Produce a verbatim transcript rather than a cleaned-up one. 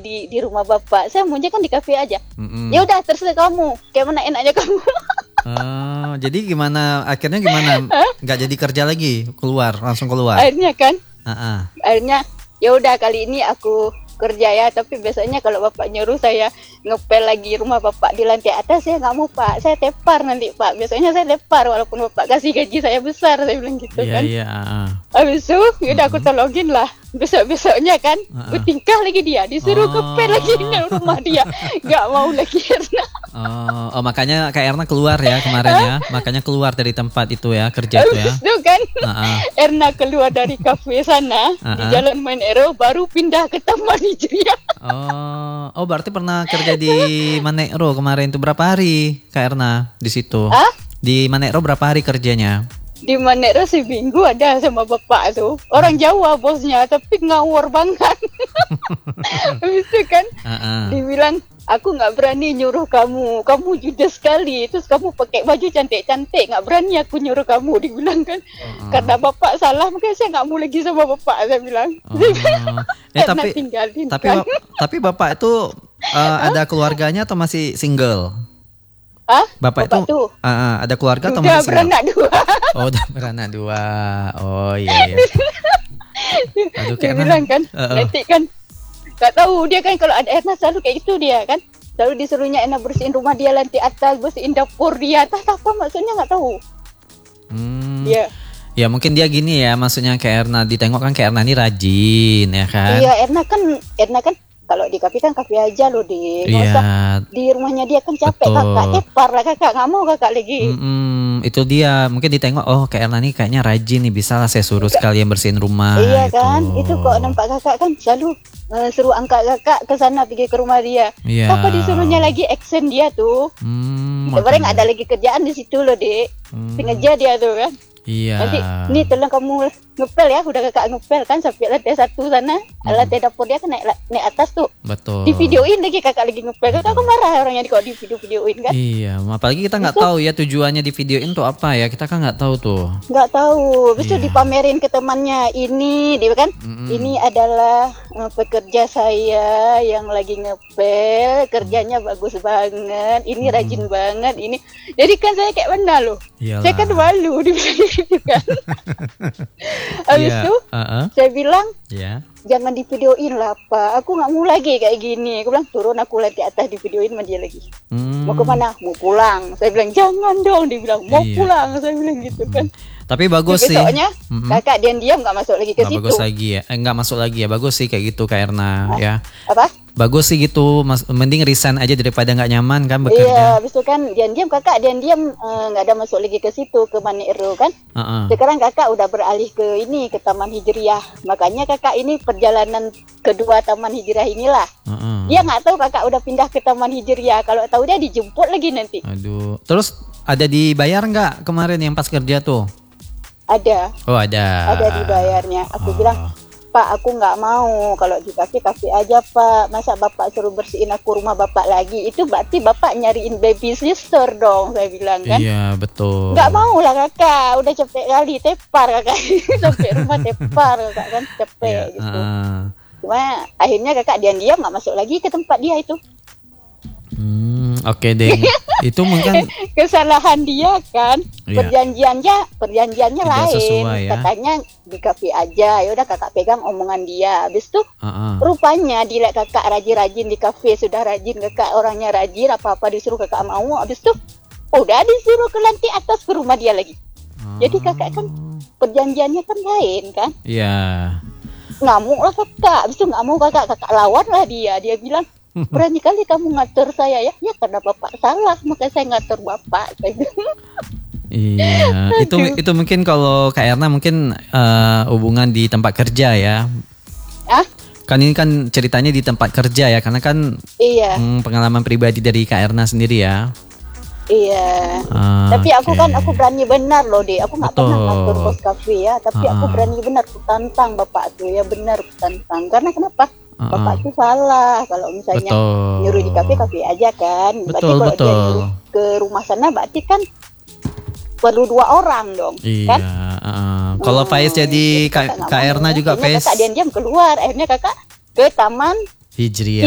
di di rumah bapak. Saya maunya kan di kafe aja. Mm-mm. Ya udah terserah kamu. Kayak mana enaknya kamu. Oh, jadi gimana? Akhirnya gimana? Nggak jadi kerja lagi, keluar, langsung keluar. Akhirnya kan, Uh-uh. akhirnya ya udah kali ini aku kerja ya. Tapi biasanya kalau bapak nyuruh saya ngepel lagi rumah bapak di lantai atas, saya nggak mau pak. Saya tepar nanti pak. Biasanya saya tepar walaupun bapak kasih gaji saya besar. Saya bilang gitu Iya, kan. iya. Uh-uh. Habis itu, yaudah aku tolongin lah. Besok-besoknya kan, Uh-uh. bertingkah lagi dia. Disuruh Oh. ngepel lagi di rumah dia. Nggak mau lagi Erna. Oh, oh, makanya Kak Erna keluar ya kemarin ya. Makanya keluar dari tempat itu ya, kerja itu ya. Habis itu kan, Uh-uh. Erna keluar dari kafe sana, di Uh-uh. Jalan Main Ero, baru pindah ke Taman Hijriah. Oh, oh berarti pernah kerja di Manekro kemarin itu berapa hari Kak Erna di situ? Hah? Di Manekro berapa hari kerjanya? Di Manekro seminggu ada sama bapak tuh. Orang Jawa bosnya, tapi ngawur banget. Habis itu kan, Uh-uh. dibilang, aku nggak berani nyuruh kamu, kamu judes sekali. Terus kamu pakai baju cantik-cantik, nggak berani aku nyuruh kamu. Dibilang kan, Uh-uh. karena bapak salah, makanya saya nggak mau lagi sama bapak. Saya bilang. Oh. Eh tapi tinggalin, tapi kan. bap- tapi bapak itu uh, ada keluarganya atau masih single? Hah? Bapak, Bapak itu tuh uh, uh, ada keluarga atau udah masih single? beranak dua. Oh, udah beranak dua. Oh iya iya. Aduh Dia kayak bilang kan, Uh-uh. nanti kan, nggak tahu dia kan kalau ada Erna selalu kayak gitu dia kan. Selalu disuruhnya Erna bersihin rumah dia lantai atas, bersihin dapur dia. Entah apa maksudnya nggak tahu. Hmm. Iya. Ya mungkin dia gini ya, maksudnya kayak Erna ditengok kan kayak Erna ini rajin ya kan? Iya, Erna kan, Erna kan kalau di kafe kan kafe aja loh di. Nggak Iya. usah di rumahnya dia kan capek Betul. kakak, tepar lah kakak, nggak mau kakak lagi. Mm-mm, itu dia mungkin ditengok oh kayak Erna nih kayaknya rajin nih, bisa lah saya suruh sekalian bersihin rumah. Iya gitu. kan, itu kok nampak kakak kan selalu uh, suruh angkat kakak ke sana pergi ke rumah dia. Iya. Apa disuruhnya lagi action dia tuh? Hmm, Sebenarnya nggak makanya. ada lagi kerjaan di situ loh dek. Hmm. Sengaja dia tuh kan. Iya. Nanti, nih tolong kamu ngepel ya, udah kakak ngepel kan sampai lantai satu sana, Hmm. lantai dapur dia kan naik naik atas tuh. Betul. Di videoin lagi kakak lagi ngepel, kakak aku marah orangnya kalau di video videoin kan. Iya, apalagi kita nggak tahu ya tujuannya di videoin tuh apa ya, kita kan nggak tahu tuh. Nggak tahu, habis itu Iya. dipamerin ke temannya ini, dia kan, Mm-mm. ini adalah uh, pekerja saya yang lagi ngepel, kerjanya bagus banget, ini Mm-mm. rajin banget, ini. Jadi kan saya kayak mana loh, Iyalah. saya kan malu dibilang gitu kan. Habis Iya, itu uh-uh. saya bilang, Ya. jangan di videoin lah pak, aku nggak mau lagi kayak gini. Aku bilang turun, aku lantai atas di videoin sama dia lagi. Hmm. Mau kemana? Mau pulang. Saya bilang jangan dong. Dia bilang mau Iya. pulang. Saya bilang gitu kan. Tapi bagus sih. Besoknya Mm-mm. kakak diam-diam nggak masuk lagi ke Nggak situ. bagus lagi ya, eh, nggak masuk lagi ya, bagus sih kayak gitu Kak Erna ya. Apa? Bagus sih gitu, mas, mending resign aja daripada nggak nyaman kan Iya, bekerja. habis itu kan diam-diam kakak diam-diam eh, nggak ada masuk lagi ke situ ke Manero kan. Uh-uh. Sekarang kakak udah beralih ke ini ke Taman Hijriah. Makanya kakak ini perjalanan kedua Taman Hijriah inilah. Uh-uh. Dia nggak tahu kakak udah pindah ke Taman Hijriah. Kalau tahu dia dijemput lagi nanti. Aduh, terus ada dibayar nggak kemarin yang pas kerja tuh? Ada, Oh ada. ada dibayarnya. Aku Oh. bilang, Pak, aku nggak mau. Kalau di kafe kafe aja Pak. Masa Bapak suruh bersihin aku rumah Bapak lagi? Itu berarti Bapak nyariin baby sister dong. Saya bilang kan. Iya betul. Nggak mau lah kakak. Udah capek kali tepar kakak. Sampai rumah tepar kakak kan capek Iya, gitu. uh-uh. Cuma akhirnya kakak diam-diam nggak masuk lagi ke tempat dia itu. Hmm, oke deh. Itu mungkin Kesalahan dia kan. Iya. Perjanjiannya perjanjiannya Tidak lain. sesuai ya. Katanya di kafe aja. Ya udah kakak pegang omongan dia. Habis itu uh-uh. rupanya dilihat kakak rajin-rajin di kafe, sudah rajin kakak, orangnya rajin, apa-apa disuruh kakak mau. Habis itu udah disuruh ke lantai atas ke rumah dia lagi. Jadi kakak kan perjanjiannya kan lain kan. Iya. Ngamuk lah kakak. Habis itu nggak mau kakak, kakak lawan lah dia. Dia bilang, berani kali kamu ngatur saya ya. Ya karena bapak salah, makanya saya ngatur bapak. Saya bilang, Iya, itu Aduh. itu mungkin kalau Kak Erna mungkin eh, hubungan di tempat kerja ya. ah Kan ini kan ceritanya di tempat kerja ya, karena kan iya, hmm, pengalaman pribadi dari Kak Erna sendiri ya. iya. Ah, Tapi aku oke. kan aku berani benar loh deh. Aku nggak pernah Betul. ngatur bos kafe ya. Tapi aku Ah. berani benar, aku tantang bapak tuh ya, benar aku tantang. Karena kenapa? Ah, Bapak ah. tuh salah. Kalau misalnya Betul. nyuruh di kafe kafe aja kan. Berarti Betul, kalau betul. dia nyuruh ke rumah sana berarti kan perlu dua orang dong, Iya. kan? ah. Kalau Hmm, Faiz jadi kakak Kak nggak Kak mau. Erna juga Akhirnya Faiz kakak diam-diam keluar. Akhirnya kakak ke taman Hijriah.